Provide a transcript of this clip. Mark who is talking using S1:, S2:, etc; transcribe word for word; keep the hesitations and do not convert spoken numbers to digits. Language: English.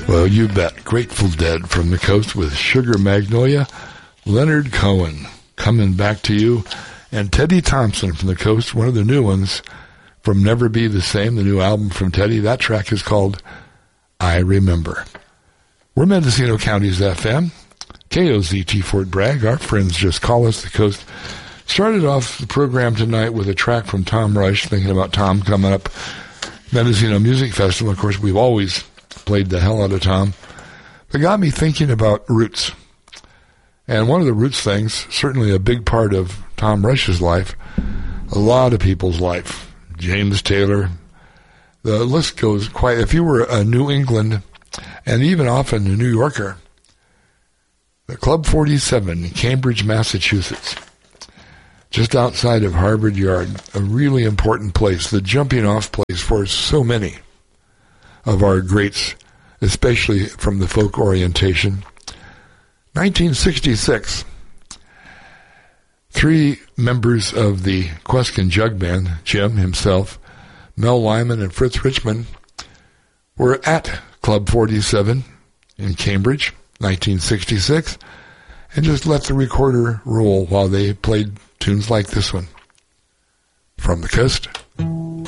S1: Well, you bet. Grateful Dead from the coast with Sugar Magnolia. Leonard Cohen coming back to you. And Teddy Thompson from the coast, one of the new ones from Never Be the Same, the new album from Teddy. That track is called I Remember. We're Mendocino County's F M. K O Z T Fort Bragg. Our friends just call us the coast. Started off the program tonight with a track from Tom Rush, thinking about Tom coming up. Mendocino Music Festival, of course, we've always played the hell out of Tom. It got me thinking about roots. And one of the roots things, certainly a big part of Tom Rush's life, a lot of people's life. James Taylor. The list goes quite, if you were a New England and even often a New Yorker, the Club forty-seven in Cambridge, Massachusetts, just outside of Harvard Yard, a really important place, the jumping off place for so many of our greats, especially from the folk orientation. nineteen sixty-six, three members of the Queskin Jug Band, Jim himself, Mel Lyman, and Fritz Richmond, were at Club forty-seven in Cambridge, nineteen sixty-six, and just let the recorder roll while they played tunes like this one. From the coast.